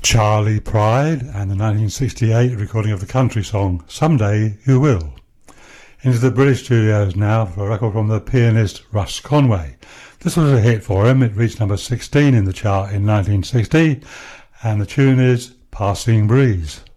Charlie Pride and the 1968 recording of the country song Someday You Will. Into the British studios now for a record from the pianist Russ Conway. This was a hit for him. It reached number 16 in the chart in 1960 and the tune is Passing Breeze.